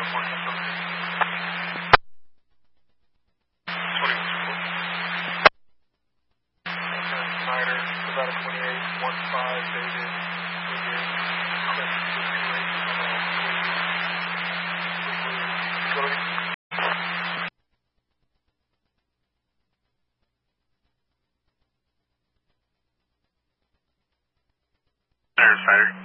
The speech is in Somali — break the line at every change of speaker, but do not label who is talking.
Snyder, Nevada 28, 15, David, Cliff, 228, Snyder.